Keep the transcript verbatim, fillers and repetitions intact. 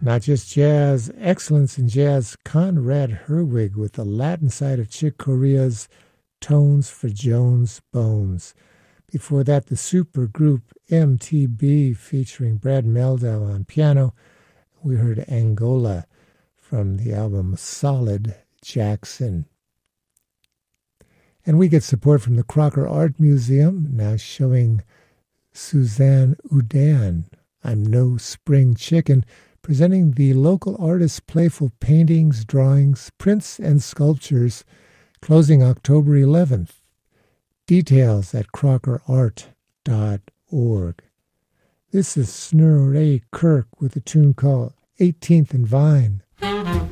not just jazz, excellence in jazz, Conrad Herwig with the Latin side of Chick Corea's Tones for Jones Bones. Before that, the supergroup M T B featuring Brad Mehldau on piano. We heard Angola from the album Solid Jackson. And we get support from the Crocker Art Museum, now showing Suzanne Udan, I'm No Spring Chicken, presenting the local artist's playful paintings, drawings, prints, and sculptures, closing October eleventh. Details at crocker art dot org. This is Snorre Kirk with a tune called eighteenth and Vine.